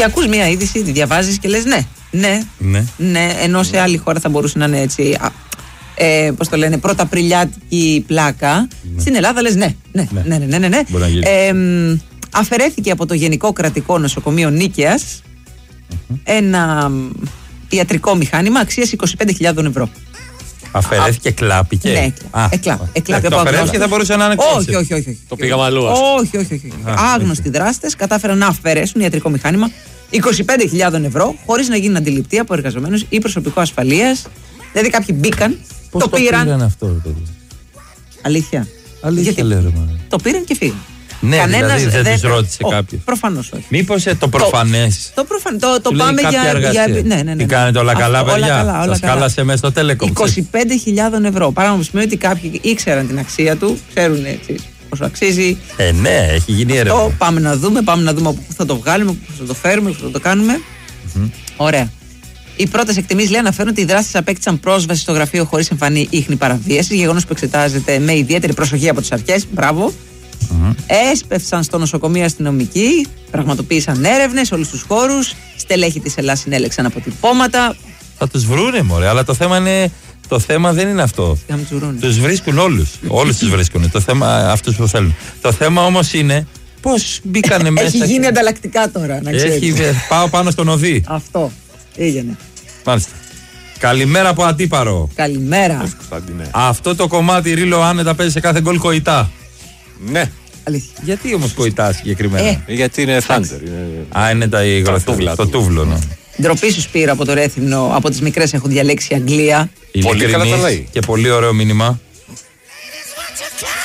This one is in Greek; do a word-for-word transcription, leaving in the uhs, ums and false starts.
Και ακούς μια είδηση, τη διαβάζεις και λες ναι, ναι, ναι, ναι, ενώ σε άλλη χώρα θα μπορούσε να είναι έτσι, ε, πώς το λένε, πρωταπριλιάτικη πλάκα. Ναι. Στην Ελλάδα λες ναι, ναι, ναι, ναι, ναι, ναι, ναι. Ε, αφαιρέθηκε από το Γενικό Κρατικό Νοσοκομείο Νίκαιας mm-hmm. ένα ιατρικό μηχάνημα αξίας είκοσι πέντε χιλιάδες ευρώ. Αφαιρέθηκε, Α, κλάπηκε. Ναι, εκλάπηκε από αγνώστες. Και θα μπορούσε να είναι όχι, όχι, όχι, όχι. Το πήγαμε αλλού. Όχι, όχι, όχι. Άγνωστοι δράστες κατάφεραν να αφαιρέσουν ιατρικό μηχάνημα είκοσι πέντε χιλιάδες ευρώ χωρίς να γίνουν αντιληπτοί από εργαζομένους ή προσωπικό ασφαλείας. Δηλαδή κάποιοι μπήκαν, πώς το, το πήραν. πήραν αυτό, παιδί. Αλήθεια. Αλήθεια λέω, ρε, το πήραν και φύγαν. Ναι, κανένας δηλαδή δεν, δεν τους ρώτησε oh, κάποιος. Προφανώς όχι. Μήπως ε, το προφανές. Το, το, προφαν, το, το πάμε για, για. Ναι, ναι, ναι. Τι κάνετε όλα καλά, αυτό, παιδιά. Όλα καλά, όλα σας καλά. κάλασε μέσα στο Telecom. είκοσι πέντε χιλιάδες ευρώ. Πράγμα που σημαίνει ότι κάποιοι ήξεραν την αξία του, ξέρουν έτσι πόσο αξίζει. Ε, ναι, έχει γίνει έρευνα. Πάμε να δούμε, πάμε να δούμε από πού θα το βγάλουμε, πού θα το φέρουμε, πού θα το κάνουμε. Mm-hmm. Ωραία. Οι πρώτες εκτιμήσεις λέει αναφέρουν ότι οι δράστες απέκτησαν πρόσβαση στο γραφείο χωρίς εμφανή ίχνη παραβίαση, γεγονός που εξετάζεται με ιδιαίτερη προσοχή από τις αρχές. Μπράβο. Mm-hmm. Έσπευσαν στο νοσοκομείο αστυνομικοί, πραγματοποίησαν έρευνες σε όλους τους χώρους. Στελέχη της Ελλάς συνέλεξαν αποτυπώματα. Θα τους βρούνε, μωρέ, αλλά το θέμα είναι. Το θέμα δεν είναι αυτό. Τους βρίσκουν όλους. Όλους τους βρίσκουν. Το θέμα αυτούς που θέλουν. Το θέμα όμως είναι πώς μπήκανε μέσα. Έχει γίνει και... ανταλλακτικά τώρα, να ξέρεις. Έχει... Πάω πάνω στον οδύ. Αυτό. Έγινε. Μάλιστα. Καλημέρα από Αντίπαρο. Καλημέρα. Αυτό το κομμάτι Ρίλο άνετα παίζει σε κάθε γκολ κοητά. Ναι. Αλήθεια. Γιατί όμως κοητά συγκεκριμένα? Ε, γιατί είναι Thunder. Είναι... Α, είναι τα υγροτούβλα. Το τούβλο, ναι. Ντροπή σου Σπύρο από το Ρέθυμνο. Από τις μικρές έχω διαλέξει Αγγλία. Πολύ καλά τα λέει. Και πολύ ωραίο μήνυμα.